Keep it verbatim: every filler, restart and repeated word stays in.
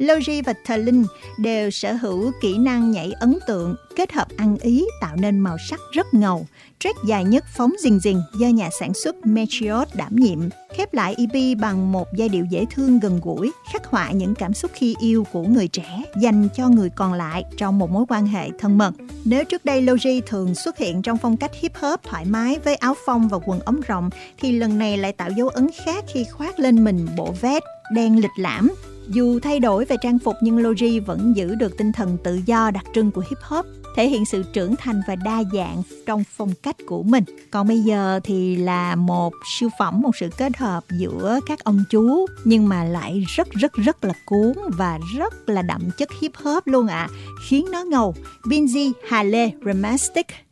Logi và Tallinn đều sở hữu kỹ năng nhảy ấn tượng, kết hợp ăn ý tạo nên màu sắc rất ngầu. Track dài nhất Phóng Dình Dình do nhà sản xuất Meteor đảm nhiệm, khép lại e pê bằng một giai điệu dễ thương gần gũi, khắc họa những cảm xúc khi yêu của người trẻ dành cho người còn lại trong một mối quan hệ thân mật. Nếu trước đây Logi thường xuất hiện trong phong cách hip hop thoải mái với áo phông và quần ống rộng, thì lần này lại tạo dấu ấn khác khi khoác lên mình bộ vest đen lịch lãm. Dù thay đổi về trang phục nhưng Logi vẫn giữ được tinh thần tự do đặc trưng của hip hop, thể hiện sự trưởng thành và đa dạng trong phong cách của mình. Còn bây giờ thì là một siêu phẩm, một sự kết hợp giữa các ông chú nhưng mà lại rất rất rất là cuốn và rất là đậm chất hip hop luôn ạ, à, khiến nó ngầu. Binz Hà Lê Remastered.